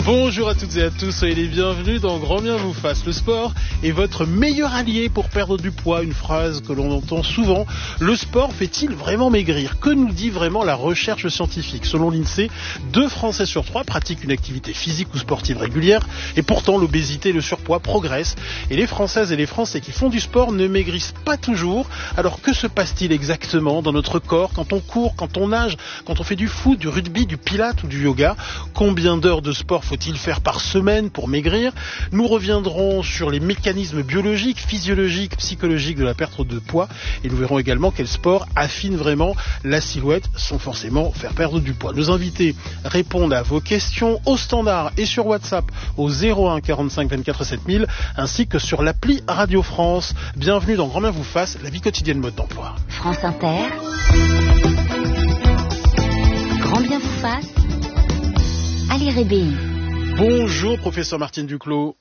Bonjour à toutes et à tous, soyez les bienvenus dans Grand Bien vous fasse. Le sport est votre meilleur allié pour perdre du poids, une phrase que l'on entend souvent. Le sport fait-il vraiment maigrir? Que nous dit vraiment la recherche scientifique? Selon l'INSEE, 2 Français sur 3 pratiquent une activité physique ou sportive régulière et pourtant l'obésité et le surpoids progressent. Et les Françaises et les Français qui font du sport ne maigrissent pas toujours. Alors que se passe-t-il exactement dans notre corps quand on court, quand on nage, quand on fait du foot, du rugby, du pilates ou du yoga? Combien d'heures de sport faut-il faire par semaine pour maigrir? Nous reviendrons sur les mécanismes biologiques, physiologiques, psychologiques de la perte de poids et nous verrons également quel sport affine vraiment la silhouette sans forcément faire perdre du poids. Nos invités répondent à vos questions au standard et sur WhatsApp au 01 45 24 7000 ainsi que sur l'appli Radio France. Bienvenue dans Grand Bien vous fasse, la vie quotidienne mode d'emploi. France Inter, Grand Bien vous fasse, Ali Rébéi. Bonjour professeur Martine Duclos.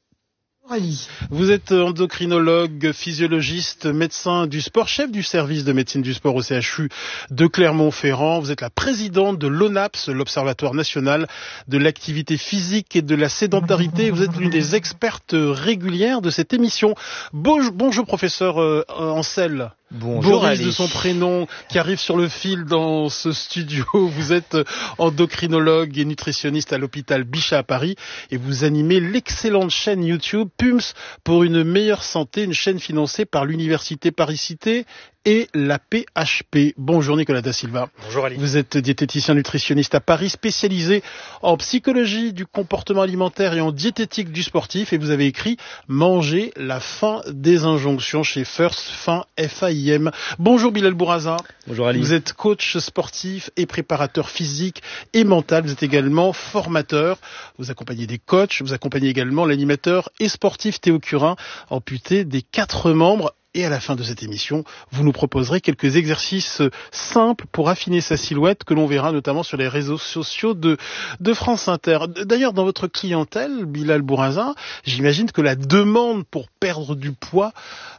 Vous êtes endocrinologue, physiologiste, médecin du sport, chef du service de médecine du sport au CHU de Clermont-Ferrand. Vous êtes la présidente de l'ONAPS, l'Observatoire national de l'activité physique et de la sédentarité. Vous êtes l'une des expertes régulières de cette émission. Bonjour professeur Ancel. Bonjour Boris Ali. De son prénom, qui arrive sur le fil dans ce studio. Vous êtes endocrinologue et nutritionniste à l'hôpital Bichat à Paris et vous animez l'excellente chaîne YouTube PUMS pour une meilleure santé, une chaîne financée par l'Université Paris-Cité et la PHP. Bonjour Nicolas Da Silva. Bonjour Ali. Vous êtes diététicien nutritionniste à Paris, spécialisé en psychologie du comportement alimentaire et en diététique du sportif et vous avez écrit Manger la fin des injonctions chez First Fin FAIM. Bonjour Bilal Bouraza. Bonjour Ali. Vous êtes coach sportif et préparateur physique et mental. Vous êtes également formateur. Vous accompagnez des coachs. Vous accompagnez également l'animateur et sportif Théo Curin, amputé des 4 membres. Et à la fin de cette émission, vous nous proposerez quelques exercices simples pour affiner sa silhouette que l'on verra notamment sur les réseaux sociaux de France Inter. D'ailleurs, dans votre clientèle, Bilal Bouraza, j'imagine que la demande pour perdre du poids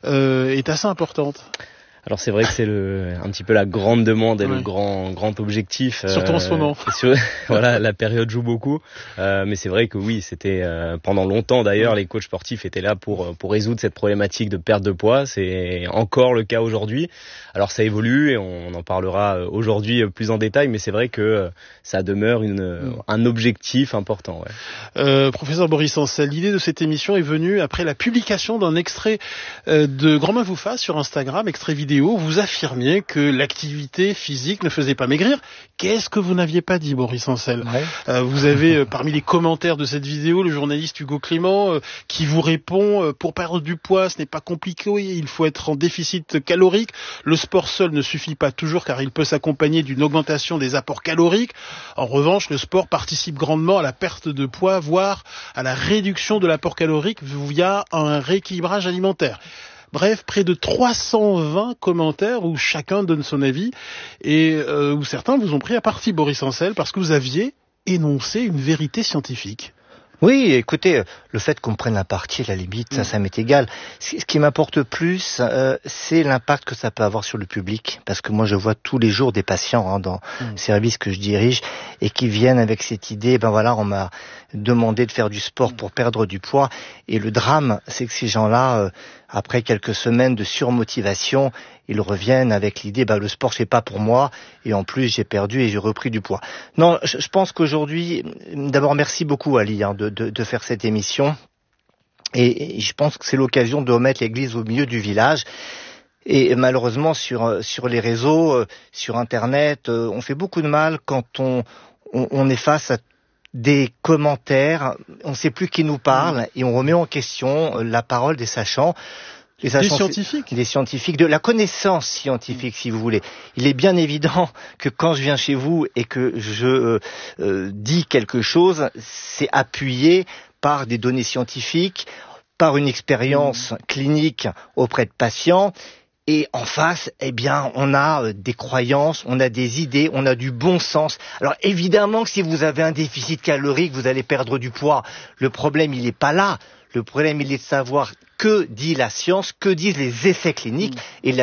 est assez importante. Alors c'est vrai que c'est un petit peu la grande demande et le grand objectif. Surtout en ce moment. Voilà, la période joue beaucoup. Mais c'est vrai que oui, c'était pendant longtemps d'ailleurs, les coachs sportifs étaient là pour résoudre cette problématique de perte de poids. C'est encore le cas aujourd'hui. Alors ça évolue et on en parlera aujourd'hui plus en détail, mais c'est vrai que ça demeure un objectif important. Ouais. Professeur Boris Ancel, l'idée de cette émission est venue après la publication d'un extrait de Grand Bien vous fasse sur Instagram, extrait vidéo. Vous affirmiez que l'activité physique ne faisait pas maigrir. Qu'est-ce que vous n'aviez pas dit, Boris Ancel? Vous avez parmi les commentaires de cette vidéo le journaliste Hugo Clément qui vous répond pour perdre du poids, ce n'est pas compliqué, il faut être en déficit calorique. Le sport seul ne suffit pas toujours car il peut s'accompagner d'une augmentation des apports caloriques. En revanche, le sport participe grandement à la perte de poids, voire à la réduction de l'apport calorique via un rééquilibrage alimentaire. Bref, près de 320 commentaires où chacun donne son avis et où certains vous ont pris à partie, Boris Ancel, parce que vous aviez énoncé une vérité scientifique. Oui, écoutez, le fait qu'on me prenne un parti, à la limite, ça m'est égal. Ce qui m'importe plus, c'est l'impact que ça peut avoir sur le public. Parce que moi, je vois tous les jours des patients dans le service que je dirige et qui viennent avec cette idée, on m'a demandé de faire du sport pour perdre du poids. Et le drame, c'est que ces gens-là, après quelques semaines de surmotivation, ils reviennent avec l'idée, le sport c'est pas pour moi, et en plus j'ai perdu et j'ai repris du poids. Non, je pense qu'aujourd'hui, d'abord merci beaucoup Ali de faire cette émission, et je pense que c'est l'occasion de remettre l'église au milieu du village. Et malheureusement sur les réseaux, sur Internet, on fait beaucoup de mal quand on est face à des commentaires, on ne sait plus qui nous parle et on remet en question la parole des sachants. Les scientifiques, de la connaissance scientifique, si vous voulez. Il est bien évident que quand je viens chez vous et que je dis quelque chose, c'est appuyé par des données scientifiques, par une expérience clinique auprès de patients. Et en face, on a des croyances, on a des idées, on a du bon sens. Alors évidemment que si vous avez un déficit calorique, vous allez perdre du poids. Le problème, il n'est pas là. Le problème, il est de savoir que dit la science, que disent les essais cliniques. Et